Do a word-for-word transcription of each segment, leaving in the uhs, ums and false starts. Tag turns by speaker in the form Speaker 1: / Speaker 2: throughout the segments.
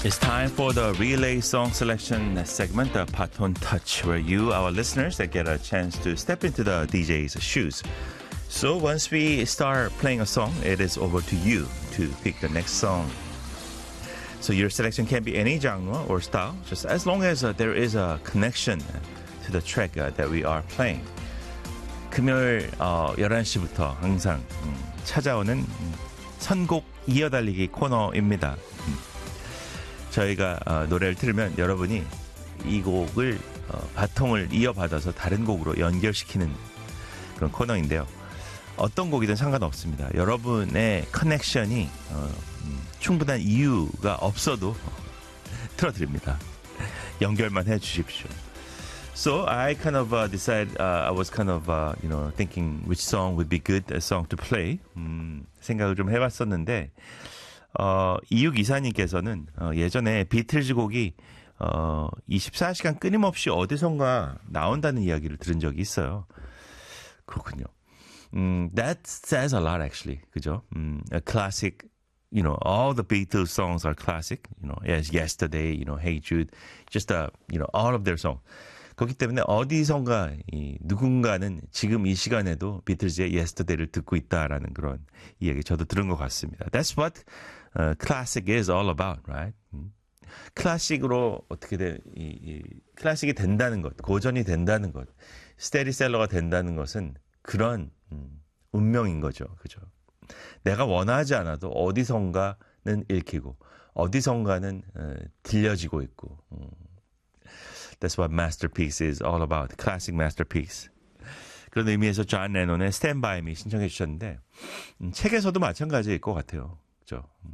Speaker 1: It's time for the relay song selection segment, the Paton Touch, where you, our listeners, get a chance to step into the D J's shoes. So once we start playing a song, it is over to you to pick the next song. So your selection can be any genre or style, just as long as uh, there is a connection to the track uh, that we are playing. 금요일 어, 열한 시부터 항상 음, 찾아오는 음, 선곡 이어달리기 코너입니다. 음. 저희가 어, 노래를 들으면 여러분이 이 곡을 어, 바통을 이어받아서 다른 곡으로 연결시키는 그런 코너인데요. 어떤 곡이든 상관없습니다. 여러분의 커넥션이 어, 음, 충분한 이유가 없어도 틀어드립니다. 연결만 해주십시오. So I kind of uh, decided uh, I was kind of uh, you know thinking which song would be good a song to play. 음, 생각을 좀 해봤었는데 어, 이육이사님께서는 어, 예전에 비틀즈 곡이 어, 이십사 시간 끊임없이 어디선가 나온다는 이야기를 들은 적이 있어요. 그렇군요. 음, that says a lot actually. 그죠? 음, a classic. You know, all the Beatles songs are classic. You know, yes, Yesterday, you know, Hey Jude, just uh, you know, all of their songs. 그렇기 때문에 어디선가 이 누군가는 지금 이 시간에도 비틀즈의 Yesterday를 듣고 있다라는 그런 이야기 저도 들은 것 같습니다. That's what uh, classic is all about, right? 음. 클래식으로 어떻게 돼, 이, 이 클래식이 된다는 것, 고전이 된다는 것, 스테디셀러가 된다는 것은 그런 음, 운명인 거죠, 그죠? 내가 원하지 않아도 어디선가는 읽히고 어디선가는 어, 들려지고 있고. 음. That's what masterpiece is all about. Classic masterpiece. 그런 의미에서 존 레논의 Stand By Me 신청해 주셨는데 음, 책에서도 마찬가지일 것 같아요. 그죠? 음,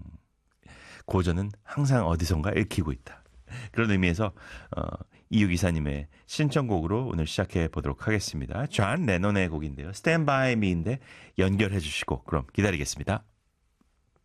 Speaker 1: 고전은 항상 어디선가 읽히고 있다. 그런 의미에서 어, 이육이사님의 신청곡으로 오늘 시작해 보도록 하겠습니다. 존 레논의 곡인데요. Stand By Me인데 연결해 주시고 그럼 기다리겠습니다.